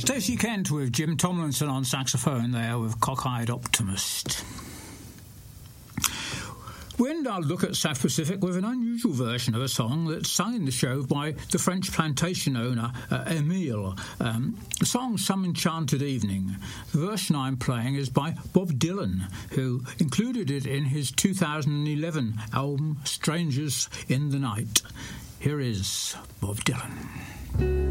Stacey Kent with Jim Tomlinson on saxophone there with Cockeyed Optimist. We end our look at South Pacific with an unusual version of a song that's sung in the show by the French plantation owner Emile. The song Some Enchanted Evening. The version I'm playing is by Bob Dylan, who included it in his 2011 album Strangers in the Night. Here is Bob Dylan.